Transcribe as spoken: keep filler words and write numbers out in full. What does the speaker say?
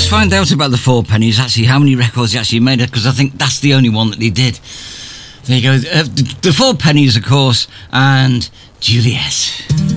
must find out about the Four Pennies, actually, how many records he actually made, because I think that's the only one that he did. There you go. Uh, the Four Pennies, of course, and Juliet.